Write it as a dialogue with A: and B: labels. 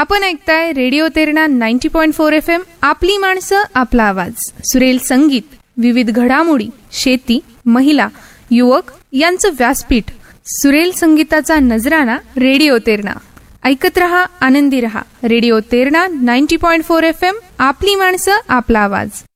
A: आपण ऐकताय radio Terna 90.4 FM. आपली माणसं आपला आवाज. सुरेल संगीत, विविध घडामोडी, शेती, महिला, युवक यांचं व्यासपीठ. सुरेल संगीताचा नजराणा रेडिओ तेरणा. ऐकत रहा, आनंदी रहा. Radio Terna 90.4 FM. आपली माणसं आपला आवाज.